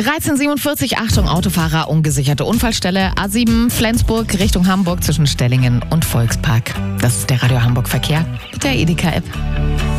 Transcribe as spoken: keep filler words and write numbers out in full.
dreizehn siebenundvierzig, Achtung, Autofahrer, ungesicherte Unfallstelle. A sieben, Flensburg, Richtung Hamburg zwischen Stellingen und Volkspark. Das ist der Radio Hamburg Verkehr mit der Edeka-App.